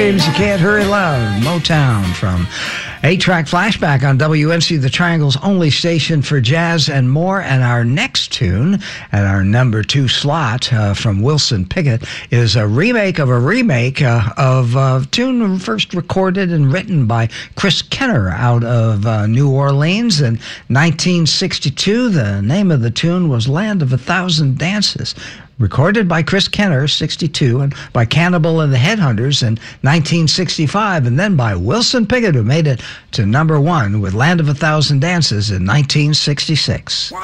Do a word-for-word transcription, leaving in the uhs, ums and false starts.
James, You Can't Hurry Love, Motown from eight-track Flashback on W M C, the Triangle's only station for jazz and more. And our next tune at our number two slot uh, from Wilson Pickett is a remake of a remake uh, of a tune first recorded and written by Chris Kenner out of uh, New Orleans in nineteen sixty-two. The name of the tune was Land of a Thousand Dances. Recorded by Chris Kenner, sixty-two, and by Cannibal and the Headhunters in nineteen sixty-five, and then by Wilson Pickett, who made it to number one with Land of a Thousand Dances in nineteen sixty-six.